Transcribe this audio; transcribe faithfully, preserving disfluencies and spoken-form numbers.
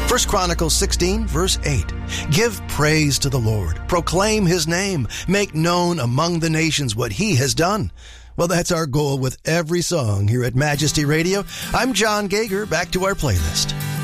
First Chronicles sixteen, verse eight. Give praise to the Lord. Proclaim his name. Make known among the nations what he has done. Well, that's our goal with every song here at Majesty Radio. I'm John Gager. Back to our playlist.